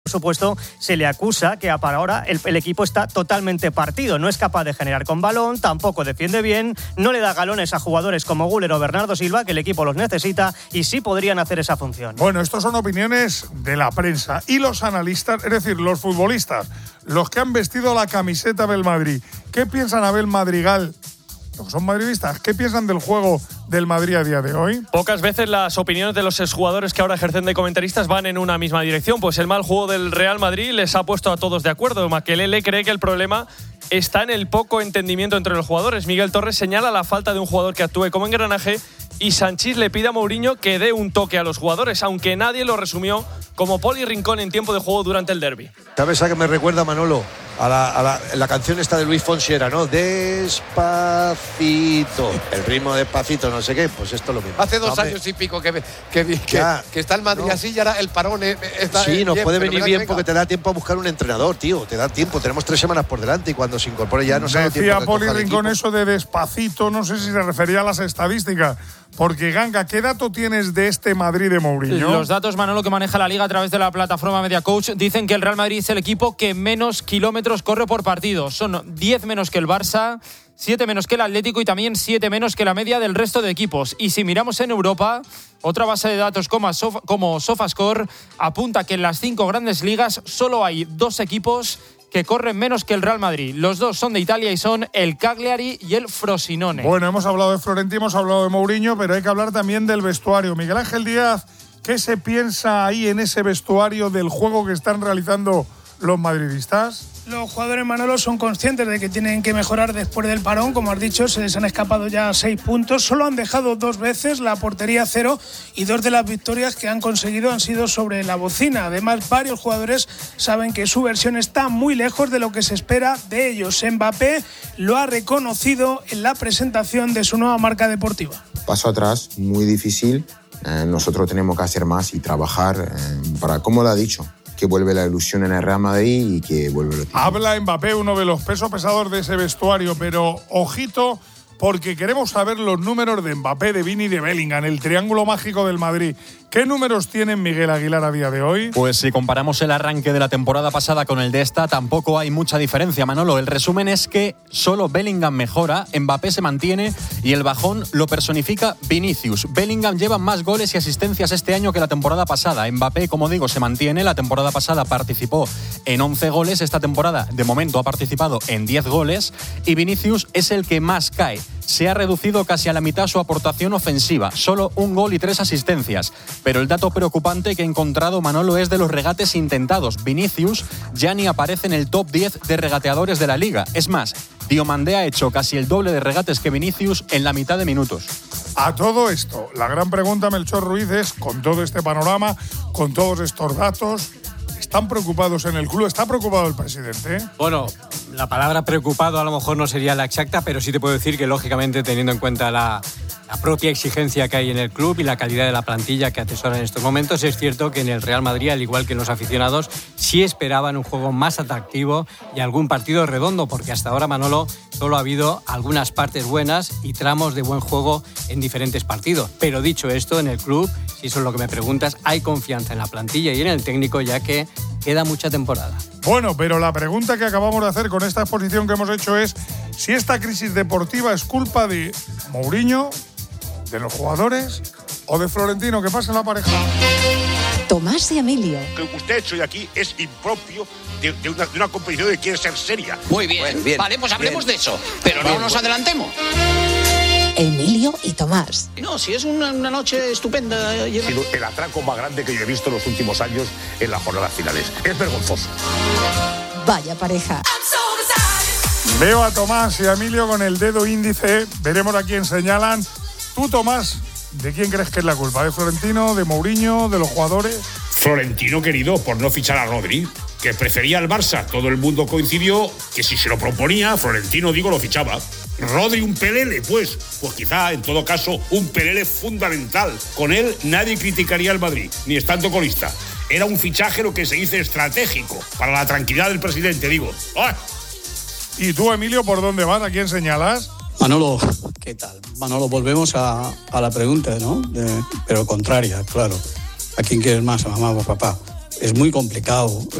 Por supuesto, se le acusa que para ahora el equipo está totalmente partido. No es capaz de generar con balón, tampoco defiende bien, no le da galones a jugadores como Güler o Bernardo Silva, que el equipo los necesita y sí podrían hacer esa función. Bueno, estas son opiniones de la prensa y los analistas, es decir, los futbolistas, los que han vestido la camiseta del Madrid. ¿Qué piensan Abel Madrigal? Los que son madridistas, ¿qué piensan del juego del Madrid a día de hoy? Pocas veces las opiniones de los exjugadores que ahora ejercen de comentaristas van en una misma dirección. Pues el mal juego del Real Madrid les ha puesto a todos de acuerdo. Makelele cree que el problema está en el poco entendimiento entre los jugadores. Miguel Torres señala la falta de un jugador que actúe como engranaje y Sanchís le pide a Mourinho que dé un toque a los jugadores, aunque nadie lo resumió como Poli Rincón en tiempo de juego durante el derbi. ¿Sabes a qué me recuerda, Manolo? A la canción esta de Luis Fonsi era, ¿no? Despacito. El ritmo despacito, no sé qué. Pues esto es lo mismo. Hace 2 años y pico que está el Madrid así y ahora el parón está sí, nos bien, puede venir bien venga. porque te da tiempo a buscar un entrenador, tío. Te da tiempo. Tenemos 3 semanas por delante y cuando se incorpore ya no se da tiempo. Decía Poli Rincón eso de despacito, no sé si se refería a las estadísticas. Porque, Ganga, ¿qué dato tienes de este Madrid de Mourinho? Los datos, Manolo, que maneja la Liga a través de la plataforma Media Coach, dicen que el Real Madrid es el equipo que menos kilómetros corre por partido. Son 10 menos que el Barça, 7 menos que el Atlético y también 7 menos que la media del resto de equipos. Y si miramos en Europa, otra base de datos como SofaScore apunta que en las 5 grandes ligas solo hay 2 equipos que corren menos que el Real Madrid. Los 2 son de Italia y son el Cagliari y el Frosinone. Bueno, hemos hablado de Florentino, hemos hablado de Mourinho, pero hay que hablar también del vestuario. Miguel Ángel Díaz, ¿qué se piensa ahí en ese vestuario del juego que están realizando los madridistas? Los jugadores, Manolo, son conscientes de que tienen que mejorar después del parón. Como has dicho, se les han escapado ya 6 puntos. Solo han dejado 2 veces la portería 0 y 2 de las victorias que han conseguido han sido sobre la bocina. Además, varios jugadores saben que su versión está muy lejos de lo que se espera de ellos. Mbappé lo ha reconocido en la presentación de su nueva marca deportiva. Paso atrás, muy difícil. Nosotros tenemos que hacer más y trabajar para, como lo ha dicho, que vuelve la ilusión en el Real Madrid y que vuelve el equipo. Habla Mbappé, uno de los pesos pesados de ese vestuario, pero ojito, porque queremos saber los números de Mbappé, de Vini y de Bellingham, el triángulo mágico del Madrid. ¿Qué números tiene Miguel Aguilar a día de hoy? Pues si comparamos el arranque de la temporada pasada con el de esta, tampoco hay mucha diferencia, Manolo. El resumen es que solo Bellingham mejora, Mbappé se mantiene y el bajón lo personifica Vinicius. Bellingham lleva más goles y asistencias este año que la temporada pasada. Mbappé, como digo, se mantiene. La temporada pasada participó en 11 goles. Esta temporada, de momento, ha participado en 10 goles. Y Vinicius es el que más cae. Se ha reducido casi a la mitad su aportación ofensiva. Solo 1 gol y 3 asistencias. Pero el dato preocupante que he encontrado, Manolo, es de los regates intentados. Vinicius ya ni aparece en el top 10 de regateadores de la Liga. Es más, Diomandé ha hecho casi el doble de regates que Vinicius en la mitad de minutos. A todo esto, la gran pregunta, Melchor Ruiz, es, con todo este panorama, con todos estos datos, ¿están preocupados en el club? ¿Está preocupado el presidente? Bueno, la palabra preocupado a lo mejor no sería la exacta, pero sí te puedo decir que, lógicamente, teniendo en cuenta la propia exigencia que hay en el club y la calidad de la plantilla que atesora en estos momentos, es cierto que en el Real Madrid, al igual que en los aficionados, sí esperaban un juego más atractivo y algún partido redondo, porque hasta ahora, Manolo, solo ha habido algunas partes buenas y tramos de buen juego en diferentes partidos. Pero dicho esto, en el club, si eso es lo que me preguntas, hay confianza en la plantilla y en el técnico, ya que queda mucha temporada. Bueno, pero la pregunta que acabamos de hacer con esta exposición que hemos hecho es si esta crisis deportiva es culpa de Mourinho, de los jugadores o de Florentino. ¿Qué pasa en la pareja? Tomás y Emilio. Lo que usted ha hecho hoy aquí es impropio de una competición que quiere ser seria. Muy bien, bueno, bien, vale, pues hablemos de eso, pero no nos adelantemos. Emilio y Tomás. No, si es una noche estupenda. Ha sido el atraco más grande que yo he visto en los últimos años en las jornadas finales. Es vergonzoso. Vaya pareja. Veo a Tomás y a Emilio con el dedo índice. Veremos a quién señalan. Tú, Tomás, ¿de quién crees que es la culpa? ¿De Florentino, de Mourinho, de los jugadores? Florentino, querido, por no fichar a Rodri, que prefería al Barça. Todo el mundo coincidió que si se lo proponía, Florentino, lo fichaba. Rodri, un pelele, pues quizá, en todo caso, un pelele fundamental. Con él nadie criticaría al Madrid, ni estando colista. Era un fichaje, lo que se dice, estratégico, para la tranquilidad del presidente, digo. ¡Ah! ¿Y tú, Emilio, por dónde vas? ¿A quién señalas? Manolo, ¿qué tal? Manolo, volvemos a la pregunta, ¿no? Pero contraria, claro. ¿A quién quieres más, a mamá o a papá? es muy complicado.